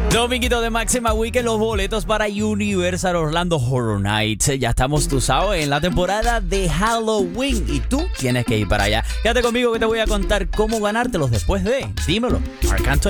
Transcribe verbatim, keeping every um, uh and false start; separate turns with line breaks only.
Dominguito de Máxima Weekend, los boletos para Universal Orlando Horror Nights. Ya estamos, tú sabes, en la temporada de Halloween y tú tienes que ir para allá. Quédate conmigo que te voy a contar cómo ganártelos después de Dímelo, Marc Anthony.